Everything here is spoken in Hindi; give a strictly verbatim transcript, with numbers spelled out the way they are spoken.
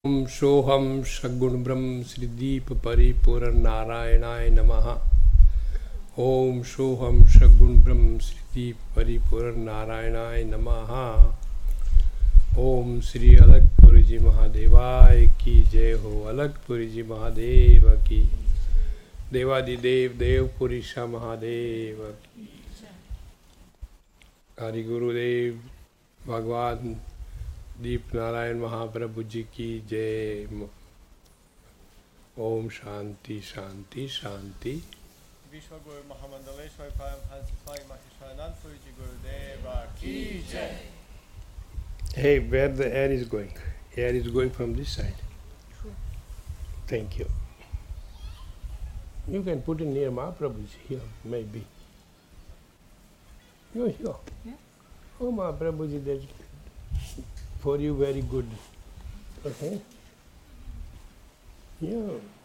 ओम सोहम सगुण ब्रह्म श्री दीप परिपूर्ण नारायणाय नमः। ओम सोहम सगुण ब्रह्म श्री दीप परिपूर्ण नारायणाय नमः। ओम श्री अलगपुरी जी महादेवाय की जय हो। अलगपुरी जी महादेव की, देवादिदेव देवपुरी सा महादेव की। हरि गुरुदेव भगवान दीप नारायण महाप्रभु जी की जय। ओम शांति शांति शांति। विश्व गुरु महामंडलेश्वर परमहंस स्वामी महर्षि जी गुरुदेव की जय। Hey, where the air is going? Air is going from this side. Thank you. You can put it near Mahaprabhuji here, maybe. You here. Yeah. Oh, Mahaprabhuji, that's for you very good. Okay? Yeah.